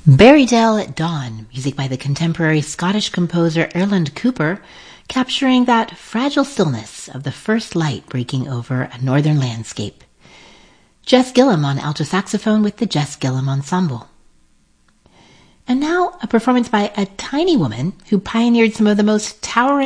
Berrydale at Dawn, music by the contemporary Scottish composer Erland Cooper, capturing that fragile stillness of the first light breaking over a northern landscape. Jess Gillum on alto saxophone with the Jess Gillum Ensemble. And now a performance by a tiny woman who pioneered some of the most towering